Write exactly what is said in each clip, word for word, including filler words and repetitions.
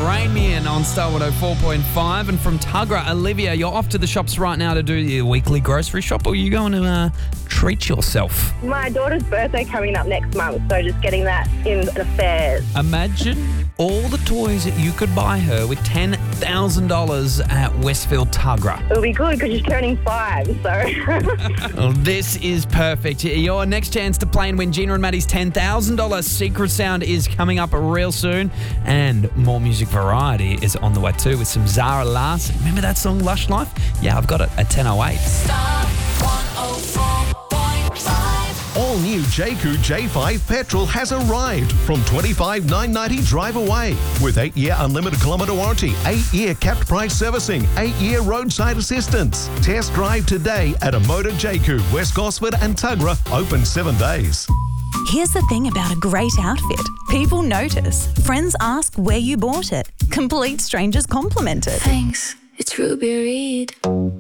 Rain Me In on Star one oh four point five. And from Tuggerah, Olivia, you're off to the shops right now to do your weekly grocery shop, or are you going to uh, treat yourself? My daughter's birthday coming up next month, so just getting that in the fairs. Imagine all the toys that you could buy her with ten thousand dollars at Westfield Tuggerah. It'll be good because she's turning five, so... Well, this is perfect. Your next chance to play and win Gina and Maddie's ten thousand dollars Secret Sound is coming up real soon. And more music variety is on the way too with some Zara Larsson. Remember that song, Lush Life? Yeah, I've got it at ten oh eight. Star one oh four point five. All new J Q J five petrol has arrived from twenty-five thousand nine hundred ninety drive away with eight-year unlimited kilometre warranty, eight-year capped price servicing, eight-year roadside assistance. Test drive today at a Motor J Q, West Gosford and Tuggerah, open seven days. Here's the thing about a great outfit. People notice. Friends ask where you bought it. Complete strangers compliment it. Thanks, it's Ruby Reed.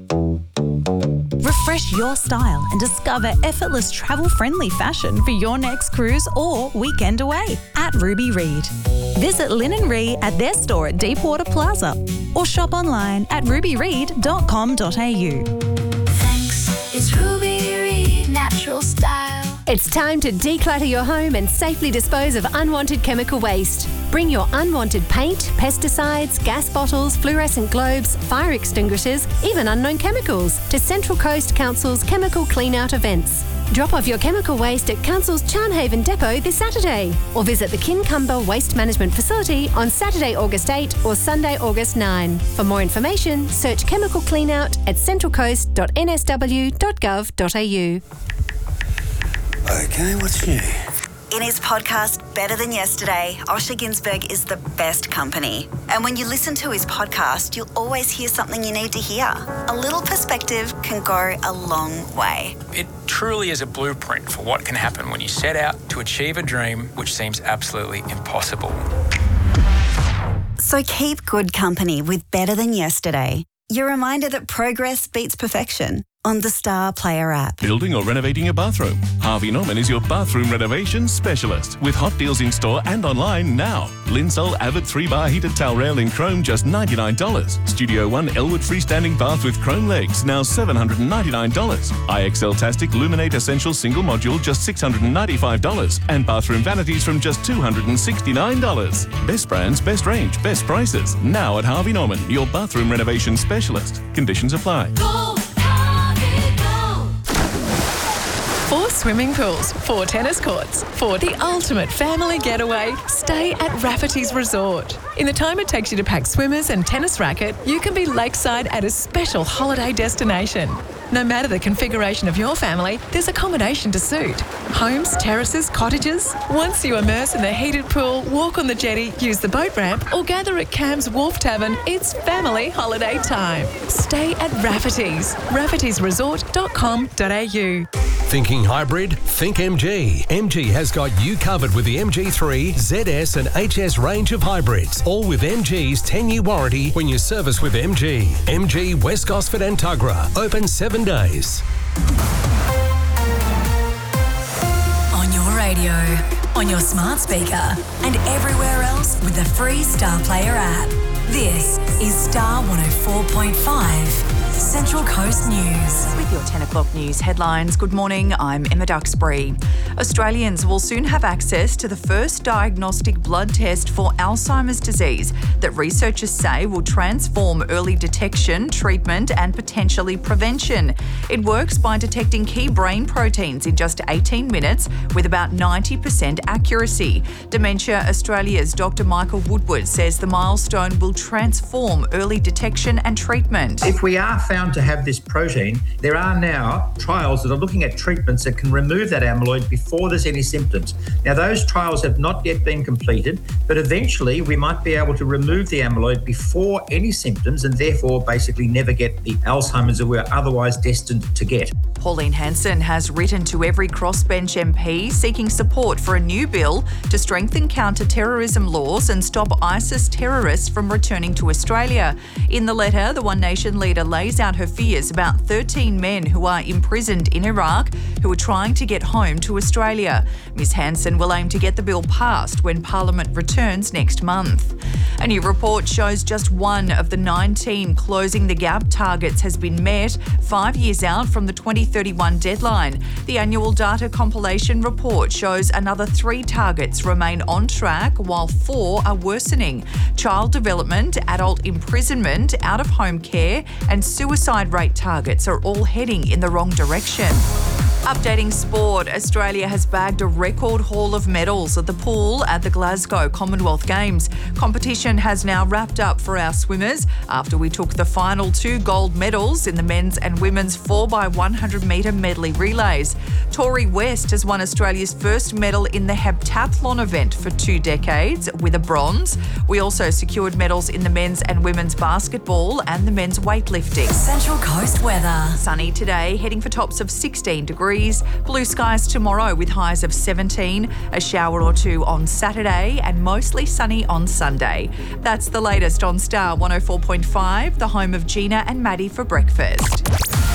Refresh your style and discover effortless travel-friendly fashion for your next cruise or weekend away at Ruby Reed. Visit Lynn and Ree at their store at Deepwater Plaza or shop online at ruby reed dot com dot a u. Thanks, it's Ruby Reed, natural style. It's time to declutter your home and safely dispose of unwanted chemical waste. Bring your unwanted paint, pesticides, gas bottles, fluorescent globes, fire extinguishers, even unknown chemicals to Central Coast Council's Chemical Clean-Out events. Drop off your chemical waste at Council's Charnhaven Depot this Saturday or visit the Kincumber Waste Management Facility on Saturday, August eighth or Sunday, August ninth. For more information, search Chemical Clean-Out at central coast dot n s w dot gov dot a u. Okay, what's new? In his podcast, Better Than Yesterday, Osher Ginsberg is the best company. And when you listen to his podcast, you'll always hear something you need to hear. A little perspective can go a long way. It truly is a blueprint for what can happen when you set out to achieve a dream which seems absolutely impossible. So keep good company with Better Than Yesterday. Your reminder that progress beats perfection on the Star Player app. Building or renovating your bathroom? Harvey Norman is your bathroom renovation specialist with hot deals in store and online now. Linsol Avid three bar heated towel rail in chrome just ninety-nine dollars. Studio One Elwood freestanding bath with chrome legs now seven hundred ninety-nine dollars. I X L Tastic Luminate Essential single module just six hundred ninety-five dollars. And bathroom vanities from just two hundred sixty-nine dollars. Best brands, best range, best prices. Now at Harvey Norman, your bathroom renovation specialist. Conditions apply. Go! Four swimming pools, four tennis courts. For the ultimate family getaway, stay at Rafferty's Resort. In the time it takes you to pack swimmers and tennis racket, you can be lakeside at a special holiday destination. No matter the configuration of your family, there's accommodation to suit. Homes, terraces, cottages. Once you immerse in the heated pool, walk on the jetty, use the boat ramp, or gather at Cam's Wharf Tavern, it's family holiday time. Stay at Rafferty's. raffertys resort dot com dot a u. Thinking hybrid? Think M G. M G has got you covered with the M G three, Z S and H S range of hybrids, all with M G's ten-year warranty when you service with M G. M G West Gosford and Tuggerah, open seven days. On your radio, on your smart speaker, and everywhere else with the free Star Player app. This is Star one oh four point five. Central Coast News. With your ten o'clock news headlines, good morning, I'm Emma Duxbury. Australians will soon have access to the first diagnostic blood test for Alzheimer's disease that researchers say will transform early detection, treatment and potentially prevention. It works by detecting key brain proteins in just eighteen minutes with about ninety percent accuracy. Dementia Australia's Doctor Michael Woodward says the milestone will transform early detection and treatment. If we are found to have this protein, there are now trials that are looking at treatments that can remove that amyloid before there's any symptoms. Now, those trials have not yet been completed, but eventually we might be able to remove the amyloid before any symptoms and therefore basically never get the Alzheimer's that we're otherwise destined to get. Pauline Hanson has written to every crossbench M P seeking support for a new bill to strengthen counter-terrorism laws and stop ISIS terrorists from returning to Australia. In the letter, the One Nation leader lays lays out her fears about thirteen men who are imprisoned in Iraq who are trying to get home to Australia. Miz Hanson will aim to get the bill passed when Parliament returns next month. A new report shows just one of the nineteen Closing the Gap targets has been met, five years out from the twenty thirty-one deadline. The annual data compilation report shows another three targets remain on track while four are worsening. Child development, adult imprisonment, out-of-home care and suicide rate targets are all heading in the wrong direction. Updating sport, Australia has bagged a record haul of medals at the pool at the Glasgow Commonwealth Games. Competition has now wrapped up for our swimmers after we took the final two gold medals in the men's and women's four by one hundred metre medley relays. Tori West has won Australia's first medal in the heptathlon event for two decades with a bronze. We also secured medals in the men's and women's basketball and the men's weightlifting. Central Coast weather. Sunny today, heading for tops of sixteen degrees. Blue skies tomorrow with highs of seventeen, a shower or two on Saturday and mostly sunny on Sunday. That's the latest on Star one oh four point five, the home of Gina and Maddie for breakfast.